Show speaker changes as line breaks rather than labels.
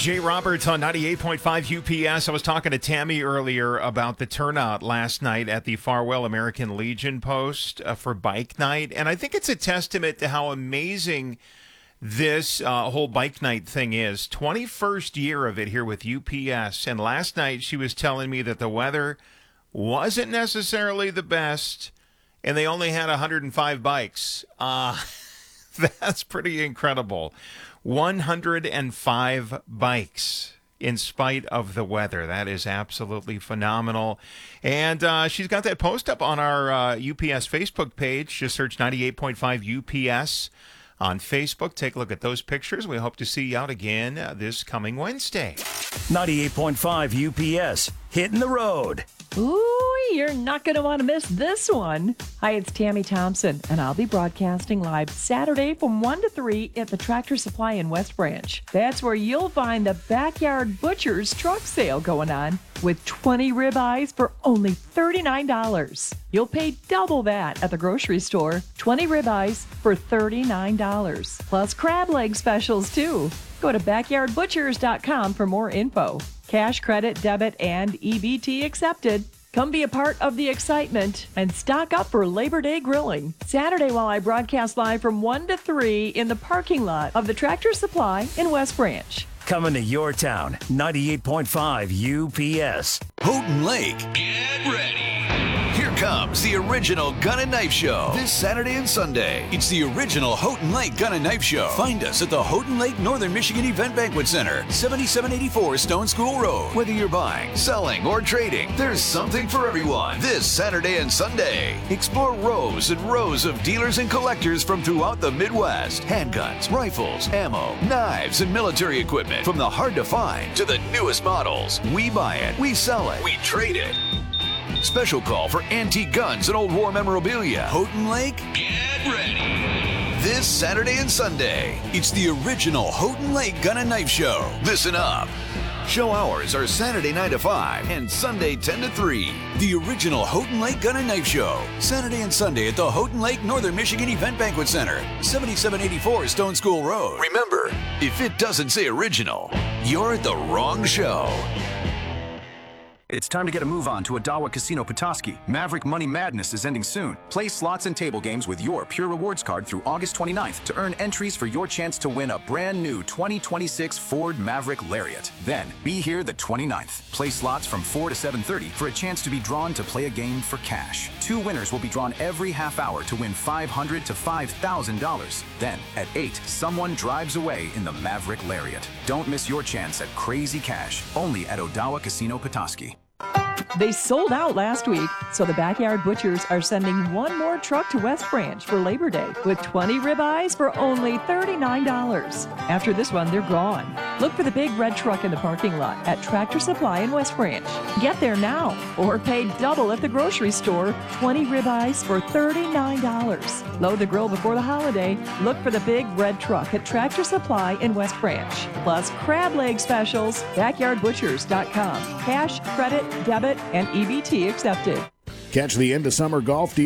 Jay Roberts on 98.5 UPS. I was talking to Tammy earlier about the turnout last night at the Farwell American Legion post for bike night. And I think it's a testament to how amazing this whole bike night thing is. 21st year of it here with UPS. And last night she was telling me that the weather wasn't necessarily the best and they only had 105 bikes. That's pretty incredible. 105 bikes in spite of the weather. That is absolutely phenomenal. And she's got that post up on our UPS Facebook page. Just search 98.5 UPS on Facebook. Take a look at those pictures. We hope to see you out again this coming Wednesday.
98.5 UPS, hitting the road.
Ooh, you're not going to want to miss this one. Hi, it's Tammy Thompson, and I'll be broadcasting live Saturday from 1 to 3 at the Tractor Supply in West Branch. That's where you'll find the Backyard Butcher's truck sale going on with 20 ribeyes for only $39. You'll pay double that at the grocery store. 20 ribeyes for $39. Plus crab leg specials, too. Go to backyardbutchers.com for more info. Cash, credit, debit, and EBT accepted. Come be a part of the excitement and stock up for Labor Day grilling. Saturday while I broadcast live from 1 to 3 in the parking lot of the Tractor Supply in West Branch.
Coming to your town, 98.5 UPS.
Houghton Lake. Get ready. Here comes the original Gun and Knife Show this Saturday and Sunday. It's the original Houghton Lake Gun and Knife Show. Find us at the Houghton Lake Northern Michigan Event Banquet Center, 7784 Stone School Road. Whether you're buying, selling, or trading, there's something for everyone this Saturday and Sunday. Explore rows and rows of dealers and collectors from throughout the Midwest. Handguns, rifles, ammo, knives, and military equipment. From the hard to find to the newest models. We buy it, we sell it, we trade it. Special call for antique guns and old war memorabilia. Houghton Lake, get ready. This Saturday and Sunday, it's the original Houghton Lake Gun and Knife Show. Listen up. Show hours are Saturday 9 to 5 and Sunday 10 to 3. The original Houghton Lake Gun and Knife Show. Saturday and Sunday at the Houghton Lake Northern Michigan Event Banquet Center, 7784 Stone School Road. Remember, if it doesn't say original, you're at the wrong show.
It's time to get a move on to Odawa Casino Petoskey. Maverick Money Madness is ending soon. Play slots and table games with your Pure Rewards card through August 29th to earn entries for your chance to win a brand new 2026 Ford Maverick Lariat. Then, be here the 29th. Play slots from 4 to 7:30 for a chance to be drawn to play a game for cash. 2 winners will be drawn every half hour to win $500 to $5,000. Then, at 8, someone drives away in the Maverick Lariat. Don't miss your chance at crazy cash, only at Odawa Casino Petoskey.
They sold out last week, so the Backyard Butchers are sending one more truck to West Branch for Labor Day with 20 ribeyes for only $39. After this one, they're gone. Look for the big red truck in the parking lot at Tractor Supply in West Branch. Get there now or pay double at the grocery store. 20 ribeyes for $39. Load the grill before the holiday. Look for the big red truck at Tractor Supply in West Branch. Plus crab leg specials, backyardbutchers.com. Cash, credit, debit, and EBT accepted.
Catch the end of summer golf deal